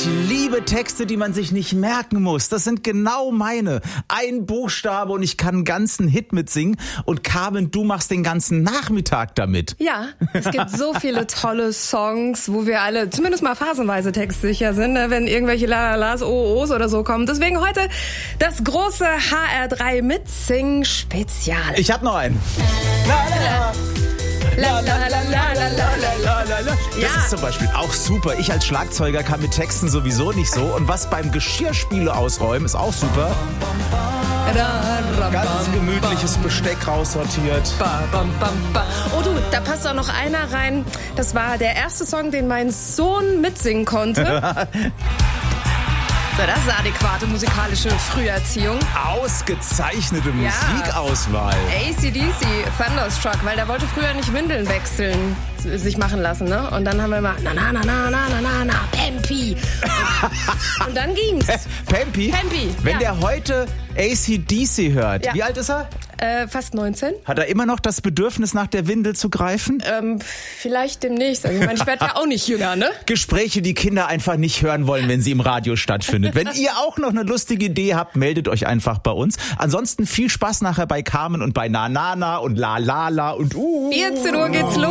liebe Texte, die man sich nicht merken muss. Das sind genau meine. Ein Buchstabe und ich kann einen ganzen Hit mitsingen. Und Carmen, du machst den ganzen Nachmittag damit. Ja, es gibt so viele tolle Songs, wo wir alle zumindest mal phasenweise textsicher sind, wenn irgendwelche Lalalas, OOs oder so kommen. Deswegen heute das große HR3 Mitsing-Spezial. Ich hab noch einen. Das ist zum Beispiel auch super. Ich als Schlagzeuger kann mit Texten sowieso nicht so. Und was beim Geschirrspüle ausräumen ist auch super. Ganz gemütliches Besteck raussortiert. Oh du, da passt auch noch einer rein. Das war der erste Song, den mein Sohn mitsingen konnte. So, das ist adäquate musikalische Früherziehung. Ausgezeichnete Musikauswahl. AC/DC, Thunderstruck, weil der wollte früher nicht Windeln wechseln, sich machen lassen, ne? Und dann haben wir mal Pempi. Und dann ging's. Pempi? Wenn ja. der heute AC/DC hört, Ja. Wie alt ist er? Fast 19. Hat er immer noch das Bedürfnis, nach der Windel zu greifen? Vielleicht demnächst. Also ich meine, ich werde ja auch nicht jünger, ne? Gespräche, die Kinder einfach nicht hören wollen, wenn sie im Radio stattfindet. Wenn ihr auch noch eine lustige Idee habt, meldet euch einfach bei uns. Ansonsten viel Spaß nachher bei Carmen und bei Na Na Na und La La La und 14 Uhr geht's los.